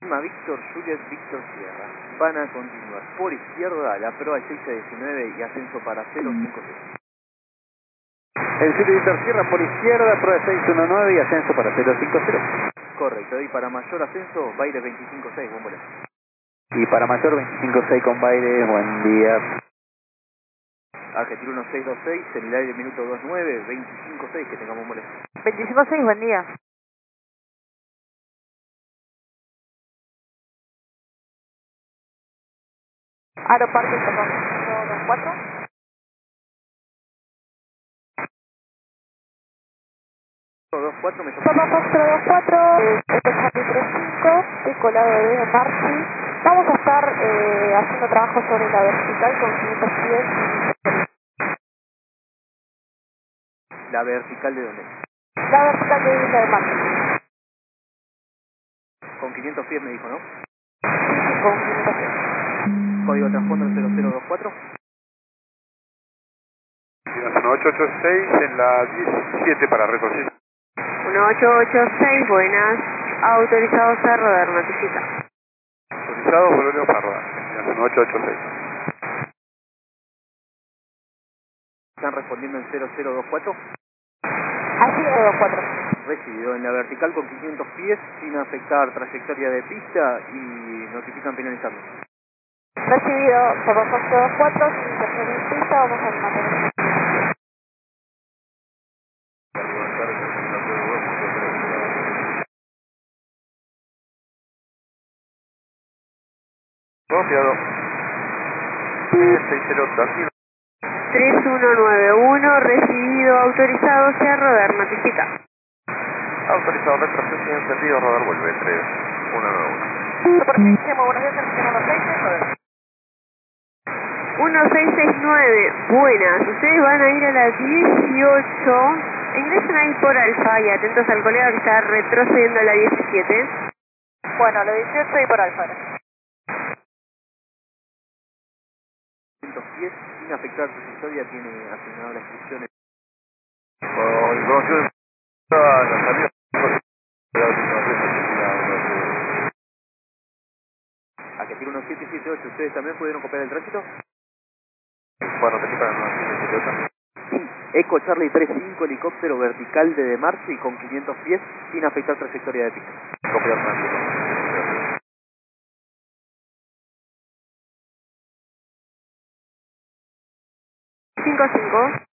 Víctor, Juliet, Víctor Sierra. Van a continuar por izquierda la prueba 6 a 19 y ascenso para 056. El Juliet Víctor Sierra por izquierda, prueba 619 y ascenso para 050. Correcto, y para mayor ascenso, Baile 25-6, buen vuelo. Y para mayor 25-6 con Baile, buen día. Argentina 1626, en el aire minuto 29, 25-6, que tengamos un vuelo. 25-6, buen día. Aeroparque, perdón, 024. Me Perdón, 024, este es Happy 35, estoy colado de Marchi. Vamos a estar haciendo trabajo sobre la vertical con 500 pies. ¿La vertical de dónde? La vertical de Isla de Marchi. Con 500 pies me dijo, ¿no? Sí, con 500 pies. Código transponder 0024. 1886 en la 17 para recorrer. 1886, buenas. Autorizados a rodar, notifica. Autorizados, volvemos para rodar. 1886. ¿Están respondiendo en 0024? Así es, 24. Recibido en la vertical con 500 pies, sin afectar trayectoria de pista y notifican penalizarlo. Recibido, perdón, 024, sin interferir en pista, vamos a mantener. Copiado. 60 3191, recibido, autorizado a rodar, notifica. Autorizado, retroceso encendido, rodar vuelve. 3191. Superficie, muy buenos días, servicio 1669. 1669, buenas. Ustedes van a ir a la 18. Ingresen ahí por Alfa y atentos al colega que está retrocediendo a la 17. Bueno, la 18 y por Alfa. 500 pies, sin afectar trayectoria, tiene asignado las instrucciones. Información la salida. A que tiene 1778, ¿ustedes también pudieron copiar el tránsito? Bueno, te para 1778. Sí, Eco Charlie 35, helicóptero vertical de demarche y con 500 pies, sin afectar trayectoria de pista. Copiar tránsito. 55.